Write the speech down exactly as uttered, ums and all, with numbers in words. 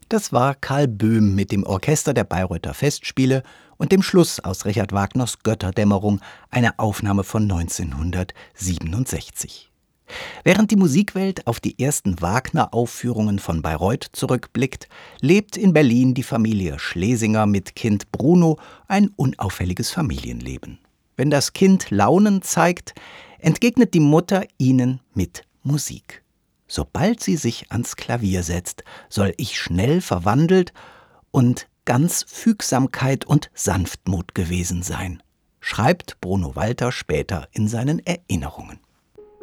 Das war Karl Böhm mit dem Orchester der Bayreuther Festspiele und dem Schluss aus Richard Wagners Götterdämmerung, eine Aufnahme von neunzehnhundertsiebenundsechzig. Während die Musikwelt auf die ersten Wagner-Aufführungen von Bayreuth zurückblickt, lebt in Berlin die Familie Schlesinger mit Kind Bruno ein unauffälliges Familienleben. Wenn das Kind Launen zeigt, entgegnet die Mutter ihnen mit Musik. Sobald sie sich ans Klavier setzt, soll ich schnell verwandelt und ganz Fügsamkeit und Sanftmut gewesen sein, schreibt Bruno Walter später in seinen Erinnerungen.